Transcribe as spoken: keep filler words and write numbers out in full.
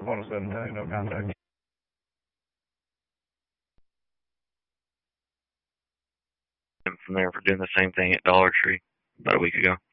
one oh seven ten, no contact. And from there for doing the same thing at Dollar Tree about a week ago.